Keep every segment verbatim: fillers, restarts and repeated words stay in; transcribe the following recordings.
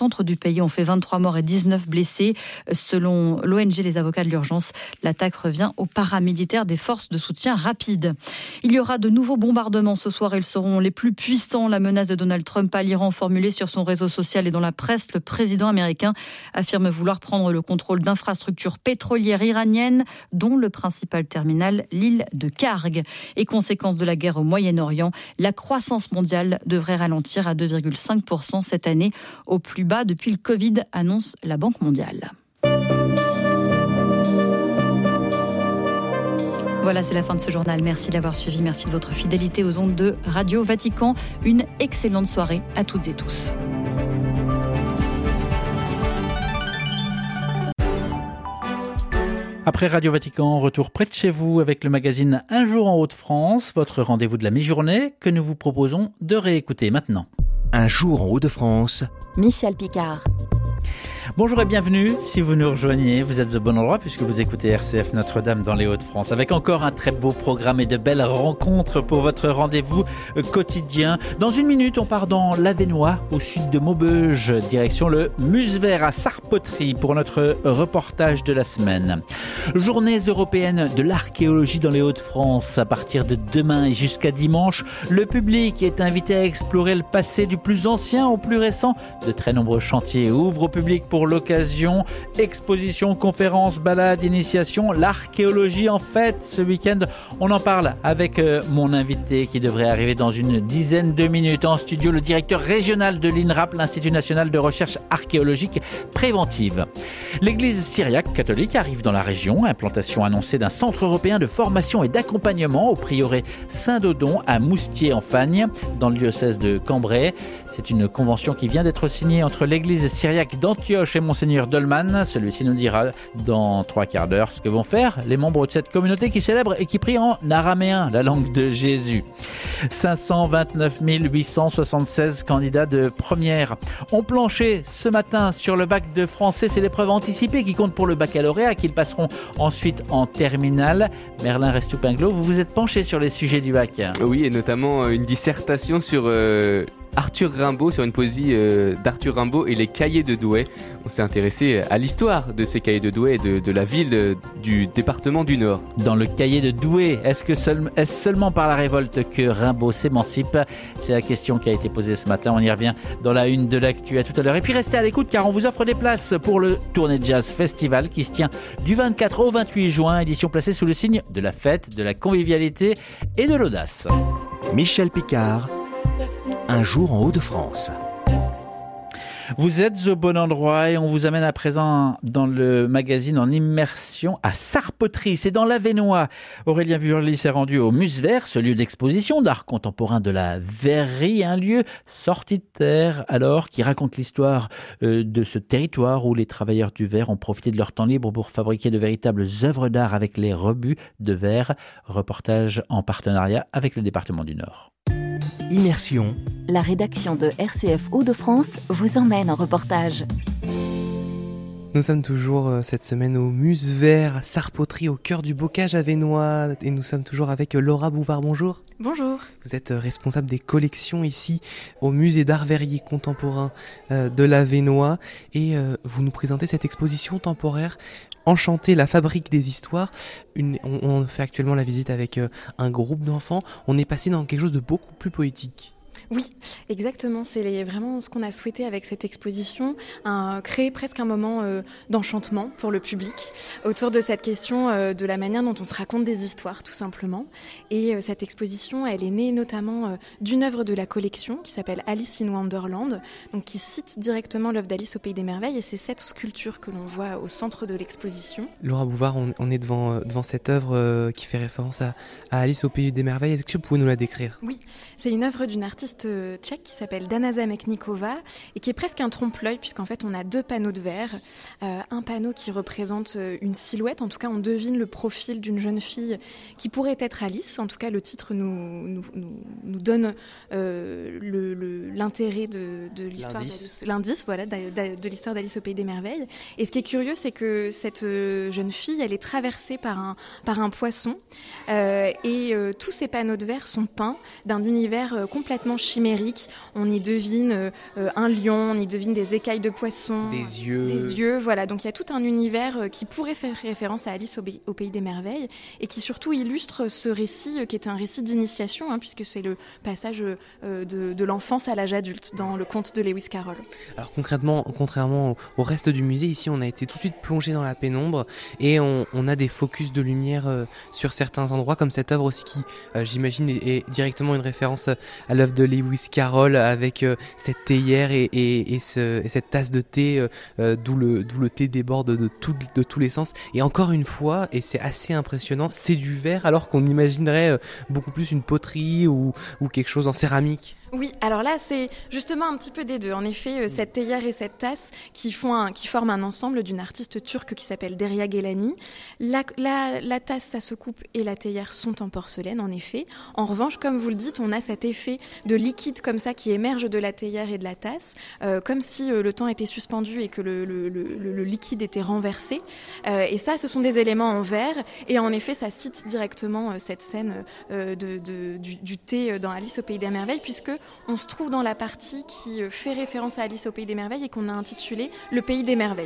centre du pays ont fait vingt-trois morts et dix-neuf blessés. Selon l'O N G Les Avocats de l'Urgence, l'attaque revient aux paramilitaires des forces de soutien rapide. Il y aura de nouveaux bombardements ce soir. Ils seront les plus puissants. La menace de Donald Trump à l'Iran formulée sur son réseau social et dans la presse, le président américain affirme vouloir prendre le contrôle d'infrastructures pétrolières iraniennes, dont le principal terminal, l'île de Karg. Et conséquence de la guerre au Moyen-Orient, la croissance mondiale devrait ralentir à deux virgule cinq pour cent cette année, au plus bas depuis le Covid, annonce la Banque mondiale. Voilà, c'est la fin de ce journal. Merci de l'avoir suivi. Merci de votre fidélité aux ondes de Radio Vatican. Une excellente soirée à toutes et tous. Après Radio Vatican, retour près de chez vous avec le magazine Un jour en Hauts-de-France, votre rendez-vous de la mi-journée que nous vous proposons de réécouter maintenant. Un jour en Hauts-de-France, Michel Picard. Bonjour et bienvenue, si vous nous rejoignez, vous êtes au bon endroit puisque vous écoutez R C F Notre-Dame dans les Hauts-de-France avec encore un très beau programme et de belles rencontres pour votre rendez-vous quotidien. Dans une minute, on part dans l'Avesnois, au sud de Maubeuge, direction le Musevert à Sarpoterie pour notre reportage de la semaine. Journées européennes de l'archéologie dans les Hauts-de-France. À partir de demain et jusqu'à dimanche, le public est invité à explorer le passé du plus ancien au plus récent. De très nombreux chantiers ouvrent au public pour l'occasion. Expositions, conférences, balades, initiations, l'archéologie en fête ce week-end. On en parle avec euh, mon invité qui devrait arriver dans une dizaine de minutes en studio, le directeur régional de l'I N R A P, l'Institut national de recherche archéologique préventive. L'église syriaque catholique arrive dans la région. Implantation annoncée d'un centre européen de formation et d'accompagnement au prieuré Saint-Dodon à Moustier-en-Fagne, dans le diocèse de Cambrai. C'est une convention qui vient d'être signée entre l'église syriaque d'Antioche et Monseigneur Dolman. Celui-ci nous dira dans trois quarts d'heure ce que vont faire les membres de cette communauté qui célèbre et qui prie en araméen, la langue de Jésus. cinq cent vingt-neuf mille huit cent soixante-seize candidats de première ont planché ce matin sur le bac de français. C'est l'épreuve anticipée qui compte pour le baccalauréat qu'ils passeront ensuite en terminale. Merlin Restoupinglo, vous vous êtes penché sur les sujets du bac. Oui, et notamment une dissertation sur... Euh Arthur Rimbaud, sur une poésie euh, d'Arthur Rimbaud et les cahiers de Douai. On s'est intéressé à l'histoire de ces cahiers de Douai et de, de la ville euh, du département du Nord. Dans le cahier de Douai, est-ce que seul, est-ce seulement par la révolte que Rimbaud s'émancipe ? C'est la question qui a été posée ce matin. On y revient dans la une de l'actu. À tout à l'heure. Et puis restez à l'écoute car on vous offre des places pour le Tournée Jazz Festival qui se tient du vingt-quatre au vingt-huit juin. Édition placée sous le signe de la fête, de la convivialité et de l'audace. Michel Picard. Un jour en Hauts-de-France. Vous êtes au bon endroit et on vous amène à présent dans le magazine en immersion à Sarpoterie. C'est dans l'Avesnois. Aurélien Vurly s'est rendu au Musevert, ce lieu d'exposition d'art contemporain de la Verrerie, un lieu sorti de terre alors qui raconte l'histoire euh, de ce territoire où les travailleurs du verre ont profité de leur temps libre pour fabriquer de véritables œuvres d'art avec les rebuts de verre. Reportage en partenariat avec le département du Nord. Immersion. La rédaction de R C F Hauts-de-France vous emmène en reportage. Nous sommes toujours euh, cette semaine au Musevert, à Sarpoterie, au cœur du bocage avesnois. Et nous sommes toujours avec euh, Laura Bouvard. Bonjour. Bonjour. Vous êtes euh, responsable des collections ici au musée d'art verrier contemporain euh, de l'Avesnois. Et euh, vous nous présentez cette exposition temporaire Enchanter la fabrique des histoires. Une, on, on fait actuellement la visite avec euh, un groupe d'enfants. On est passé dans quelque chose de beaucoup plus poétique. Oui, exactement. C'est les, vraiment ce qu'on a souhaité avec cette exposition, un, créer presque un moment euh, d'enchantement pour le public autour de cette question euh, de la manière dont on se raconte des histoires, tout simplement. Et euh, cette exposition, elle est née notamment euh, d'une œuvre de la collection qui s'appelle Alice in Wonderland, donc qui cite directement l'œuvre d'Alice au Pays des Merveilles. Et c'est cette sculpture que l'on voit au centre de l'exposition. Laura Bouvard, on, on est devant, euh, devant cette œuvre euh, qui fait référence à, à Alice au Pays des Merveilles. Est-ce que vous pouvez nous la décrire ? Oui, c'est une œuvre d'une artiste tchèque qui s'appelle Danaza Meknikova et qui est presque un trompe-l'œil puisqu'en fait on a deux panneaux de verre, euh, un panneau qui représente une silhouette, en tout cas on devine le profil d'une jeune fille qui pourrait être Alice, en tout cas le titre nous, nous, nous, nous donne euh, le, le, l'intérêt de, de l'histoire l'indice. d'Alice, l'indice voilà, de, de l'histoire d'Alice au Pays des Merveilles. Et ce qui est curieux, c'est que cette jeune fille, elle est traversée par un, par un poisson euh, et euh, tous ces panneaux de verre sont peints d'un univers euh, complètement complètement chimérique. On y devine euh, un lion, on y devine des écailles de poisson, des yeux. Des yeux, voilà. Donc il y a tout un univers euh, qui pourrait faire référence à Alice au, Be- au Pays des Merveilles et qui surtout illustre ce récit euh, qui est un récit d'initiation, hein, puisque c'est le passage euh, de, de l'enfance à l'âge adulte dans le conte de Lewis Carroll. Alors concrètement, contrairement au, au reste du musée, ici on a été tout de suite plongé dans la pénombre et on, on a des focus de lumière euh, sur certains endroits, comme cette œuvre aussi qui, euh, j'imagine, est, est directement une référence à l'œuvre de Lewis Carroll avec euh, cette théière et, et, et, ce, et cette tasse de thé, euh, d'où, le, d'où le thé déborde de, tout, de tous les sens. Et encore une fois, et c'est assez impressionnant, c'est du verre alors qu'on imaginerait euh, beaucoup plus une poterie ou, ou quelque chose en céramique. Oui, alors là, c'est justement un petit peu des deux. En effet, euh, cette théière et cette tasse qui, font un, qui forment un ensemble d'une artiste turque qui s'appelle Derya Gelani. La, la, la tasse, ça se coupe et la théière sont en porcelaine, en effet. En revanche, comme vous le dites, on a cet effet de liquide comme ça qui émerge de la théière et de la tasse, euh, comme si euh, le temps était suspendu et que le, le, le, le liquide était renversé. Euh, et ça, ce sont des éléments en verre. Et en effet, ça cite directement euh, cette scène euh, de, de, du, du thé dans Alice au Pays des Merveilles, puisque on se trouve dans la partie qui fait référence à Alice au Pays des Merveilles et qu'on a intitulée Le Pays des Merveilles.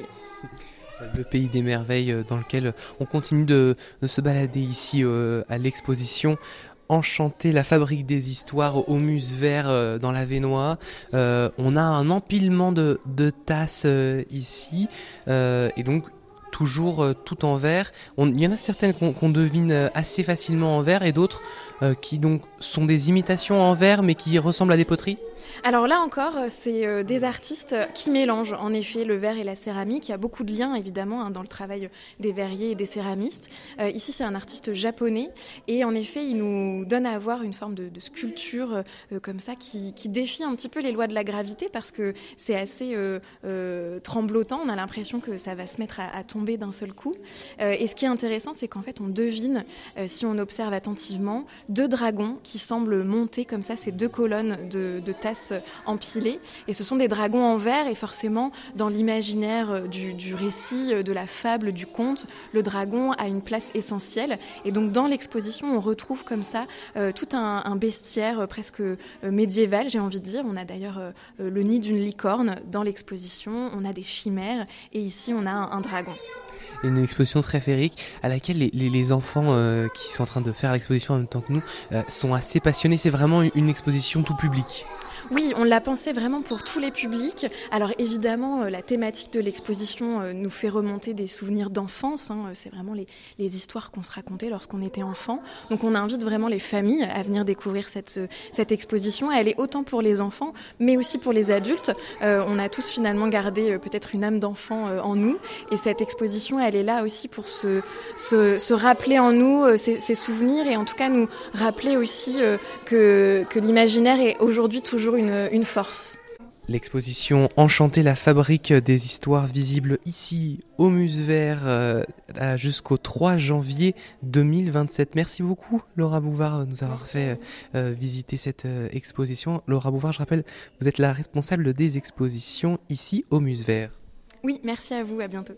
Le Pays des Merveilles dans lequel on continue de, de se balader ici euh, à l'exposition Enchanté, la fabrique des histoires au Muse Vert euh, dans l'Avesnois. Euh, on a un empilement de, de tasses euh, ici euh, et donc toujours euh, tout en verre. Il y en a certaines qu'on, qu'on devine euh, assez facilement en verre et d'autres euh, qui donc sont des imitations en verre mais qui ressemblent à des poteries. Alors là encore, c'est euh, des artistes qui mélangent en effet le verre et la céramique. Il y a beaucoup de liens évidemment hein, dans le travail des verriers et des céramistes. Euh, ici, c'est un artiste japonais et en effet, il nous donne à voir une forme de, de sculpture euh, comme ça qui, qui défie un petit peu les lois de la gravité parce que c'est assez euh, euh, tremblotant. On a l'impression que ça va se mettre à, à tomber d'un seul coup. Euh, et ce qui est intéressant, c'est qu'en fait, on devine, euh, si on observe attentivement, deux dragons qui semblent monter comme ça, ces deux colonnes de, de tasses empilés et ce sont des dragons en verre et forcément dans l'imaginaire du, du récit, de la fable, du conte, le dragon a une place essentielle et donc dans l'exposition on retrouve comme ça euh, tout un, un bestiaire euh, presque euh, médiéval j'ai envie de dire. On a d'ailleurs euh, le nid d'une licorne dans l'exposition, on a des chimères et ici on a un, un dragon. Une exposition très féerique à laquelle les, les, les enfants euh, qui sont en train de faire l'exposition en même temps que nous euh, sont assez passionnés. C'est vraiment une, une exposition tout public. Oui, on l'a pensé vraiment pour tous les publics. Alors évidemment, euh, la thématique de l'exposition euh, nous fait remonter des souvenirs d'enfance. Hein. C'est vraiment les, les histoires qu'on se racontait lorsqu'on était enfant. Donc on invite vraiment les familles à venir découvrir cette, cette exposition. Elle est autant pour les enfants, mais aussi pour les adultes. Euh, on a tous finalement gardé euh, peut-être une âme d'enfant euh, en nous. Et cette exposition, elle est là aussi pour se, se, se rappeler en nous euh, ces, ces souvenirs et en tout cas nous rappeler aussi euh, que, que l'imaginaire est aujourd'hui toujours Une, une force. L'exposition Enchanté, la fabrique des histoires visible ici au Muse Vert euh, jusqu'au trois janvier deux mille vingt-sept. Merci beaucoup Laura Bouvard de nous avoir fait euh, visiter cette euh, exposition. Laura Bouvard, je rappelle, vous êtes la responsable des expositions ici au Muse Vert. Oui, merci à vous, à bientôt.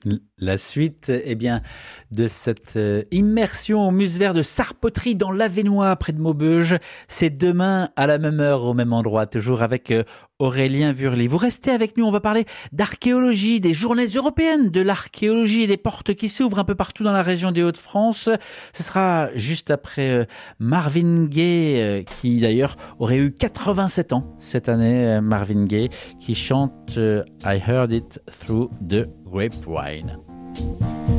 La suite eh bien, de cette euh, immersion au Muse Vert de Sarpoterie dans l'Avesnois près de Maubeuge, c'est demain à la même heure au même endroit, toujours avec euh, Aurélien Wurli. Vous restez avec nous, on va parler d'archéologie, des journées européennes de l'archéologie et des portes qui s'ouvrent un peu partout dans la région des Hauts-de-France. Ce sera juste après euh, Marvin Gaye, euh, qui d'ailleurs aurait eu quatre-vingt-sept ans cette année, euh, Marvin Gaye, qui chante euh, I Heard It Through the Grapevine.